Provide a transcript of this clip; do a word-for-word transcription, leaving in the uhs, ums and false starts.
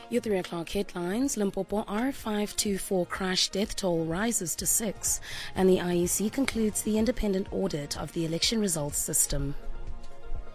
Your three o'clock headlines. Limpopo R five two four crash death toll rises to six, and the I E C concludes the independent audit of the election results system.